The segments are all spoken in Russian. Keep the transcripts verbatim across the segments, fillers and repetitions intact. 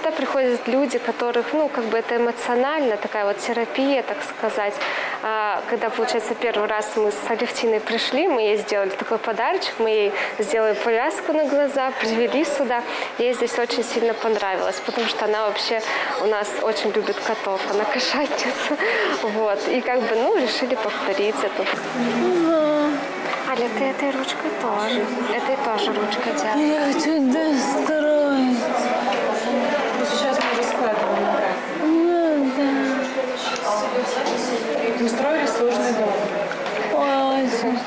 сюда приходят люди, которых, ну, как бы это эмоционально, такая вот терапия, так сказать. А, когда, получается, первый раз мы с Алевтиной пришли, мы ей сделали такой подарочек, мы ей сделали повязку на глаза, привели сюда. Ей здесь очень сильно понравилось, потому что она вообще у нас очень любит котов, она кошатница. Вот. И как бы, ну, решили повторить это. Аля, ты этой ручкой тоже. Этой тоже ручкой делаешь. Я хочу достроить. Ну, сейчас мы уже складываем обратно. Ну, да. Мы строили сложный дом. Очень.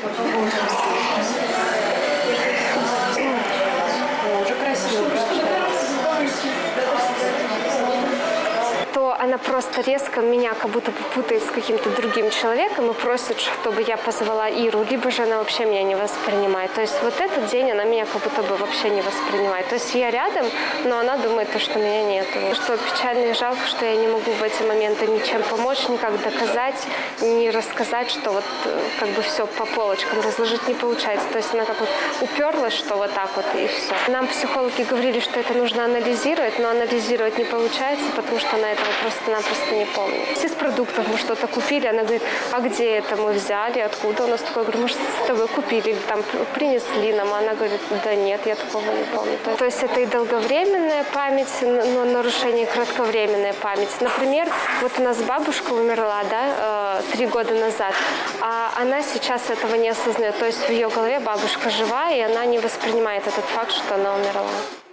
О, уже красиво. То она просто резко меня как будто бы путает с каким-то другим человеком и просит, чтобы я позвала Иру, либо же она вообще меня не воспринимает. То есть вот этот день она меня как будто бы вообще не воспринимает. То есть я рядом, но она думает, что меня нет. Что печально и жалко, что я не могу в эти моменты ничем помочь, никак доказать, не рассказать, что вот как бы все по полочкам разложить не получается. То есть она как вот уперлась, что вот так вот и все. Нам психологи говорили, что это нужно анализировать, но анализировать не получается, потому что она этого просто-напросто не помнит. Из продуктов мы что-то купили, она говорит, а где это мы взяли, откуда у нас такое? Я говорю, может, с тобой купили, или там принесли нам. Она говорит, да нет, я такого не помню. То есть это и долговременная память, но нарушение, и кратковременная память. Например, вот у нас бабушка умерла, да, три года назад, а она сейчас этого не осознает. То есть в ее голове бабушка жива, и она не воспринимает этот факт, что она умерла.